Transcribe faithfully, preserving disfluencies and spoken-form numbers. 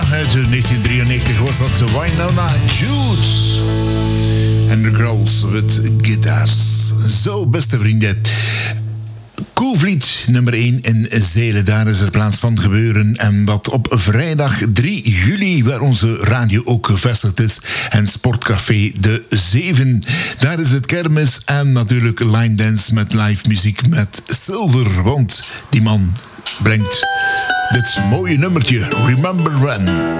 uit negentien drieënnegentig was dat Wynonna Jude. En de Girls with Guitars. Zo, beste vrienden. Koevliet, nummer één in Zelen. Daar is het plaats van gebeuren. En dat op vrijdag drie juli, waar onze radio ook gevestigd is. En Sportcafé De Zeven. Daar is het kermis en natuurlijk line dance met live muziek met Silver. Want die man brengt dit mooie nummertje, Remember When.